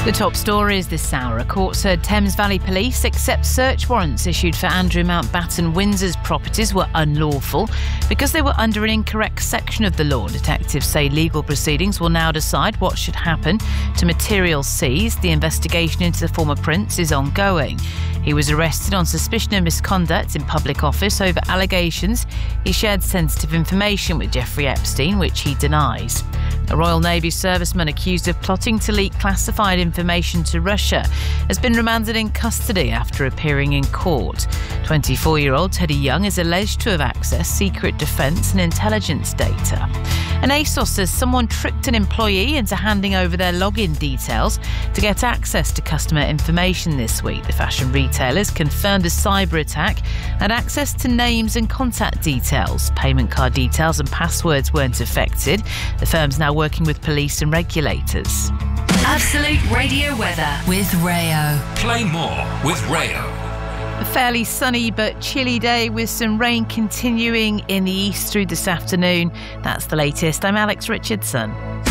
The top stories this hour. A court's heard Thames Valley Police accept search warrants issued for Andrew Mountbatten Windsor's properties were unlawful because they were under an incorrect section of the law. Detectives say legal proceedings will now decide what should happen to materials seized. The investigation into the former prince is ongoing. He was arrested on suspicion of misconduct in public office over allegations he shared sensitive information with Jeffrey Epstein, which he denies. A Royal Navy serviceman accused of plotting to leak classified information to Russia has been remanded in custody after appearing in court. 24-year-old Teddy Young is alleged to have accessed secret defence and intelligence data. And ASOS says someone tricked an employee into handing over their login details to get access to customer information this week. The fashion retailers confirmed a cyber attack and access to names and contact details. Payment card details and passwords weren't affected. The firm's now working with police and regulators. Absolute Radio weather with Rayo. Play more with Rayo. A fairly sunny but chilly day with some rain continuing in the east through this afternoon. That's the latest. I'm Alex Richardson.